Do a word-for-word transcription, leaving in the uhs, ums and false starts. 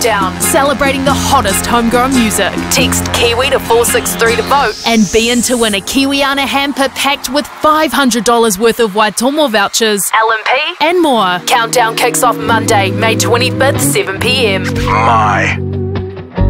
Countdown, celebrating the hottest homegrown music. Text Kiwi to four six three to vote and be in to win a Kiwiana hamper packed with five hundred dollars worth of Waitomo vouchers, L M P and more. Countdown kicks off Monday, May twenty-fifth, seven p m. My